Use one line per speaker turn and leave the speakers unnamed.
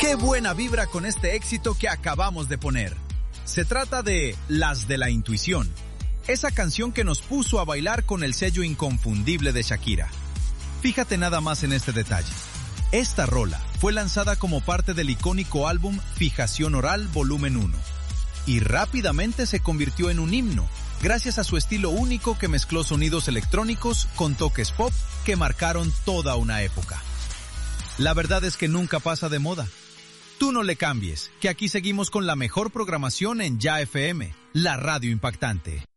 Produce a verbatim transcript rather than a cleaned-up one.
¡Qué buena vibra con este éxito que acabamos de poner! Se trata de Las de la Intuición, esa canción que nos puso a bailar con el sello inconfundible de Shakira. Fíjate nada más en este detalle. Esta rola fue lanzada como parte del icónico álbum Fijación Oral Volumen uno y rápidamente se convirtió en un himno gracias a su estilo único que mezcló sonidos electrónicos con toques pop que marcaron toda una época. La verdad es que nunca pasa de moda. Tú no le cambies, que aquí seguimos con la mejor programación en Ya F M, la radio impactante.